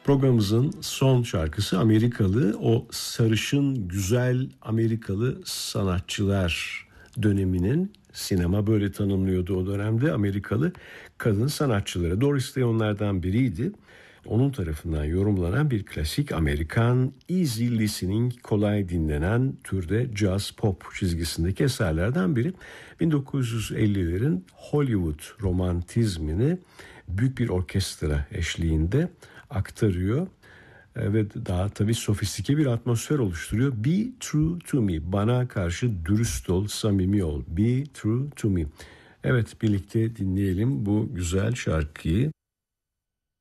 Programımızın son şarkısı Amerikalı, o sarışın güzel Amerikalı sanatçılar döneminin, sinema böyle tanımlıyordu o dönemde, Amerikalı kadın sanatçıları. Doris Day onlardan biriydi. Onun tarafından yorumlanan bir klasik Amerikan, easy listening, kolay dinlenen türde jazz pop çizgisindeki eserlerden biri. 1950'lerin Hollywood romantizmini büyük bir orkestra eşliğinde aktarıyor ve daha tabii sofistike bir atmosfer oluşturuyor. Be true to me, bana karşı dürüst ol, samimi ol. Be true to me. Evet, birlikte dinleyelim bu güzel şarkıyı.